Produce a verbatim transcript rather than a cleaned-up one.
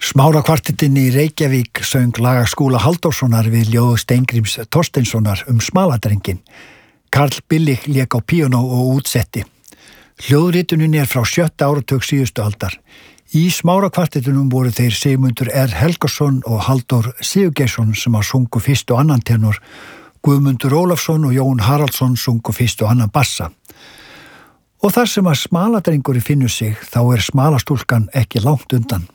Smárakvartettin í Reykjavík söng laga Skúla Halldórssonar við ljóð Steingríms Thorsteinssonar um smaladrenginn. Karl Billig lék á píanó og útsetti. Hljóðritunin er frá sjötta áratug síðustu aldar. Í Smárakvartettinum voru þeir Sigmundur R. Helgason og Halldór Sigurgeirsson sem að sungu fyrst og annan tenor, Guðmundur Ólafsson og Jón Haraldsson sungu fyrst og annan bassa. Og þar sem að smaladrengurinn finnur sig, þá er smalastúlkan ekki langt undan.